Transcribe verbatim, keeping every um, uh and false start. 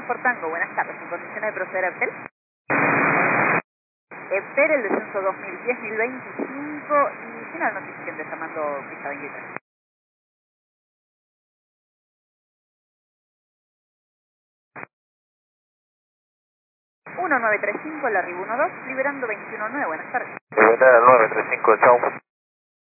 Unifor Tango, buenas tardes, en condiciones de proceder a Eptel. Eptel, el descenso dos mil diez mil veinticinco y final notificante llamando pista veintitrés. uno nueve tres cinco, la arriba uno dos, liberando veintiuno nueve, buenas tardes. Liberar nueve tres cinco, chao.